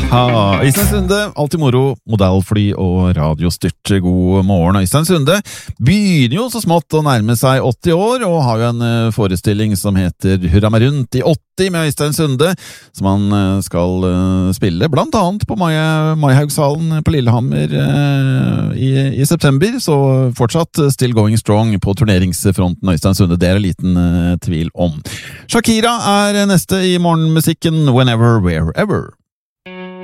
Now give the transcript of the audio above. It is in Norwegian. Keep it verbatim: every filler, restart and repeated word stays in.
Ha, Øystein Sunde, alltid moro, modellfly og radiostyrt. God morgen, Øystein Sunde. Begynner jo så smått å nærme seg åtti år, og har jo en forestilling som heter Hurra meg rundt i åtti med Øystein Sunde, som han skal spille, blant annet på Maihaugshallen på Lillehammer i, i september, så fortsatt still going strong på turneringsfronten, Øystein Sunde, det er en liten tvil om. Shakira er neste i morgenmusikken, Whenever, Wherever.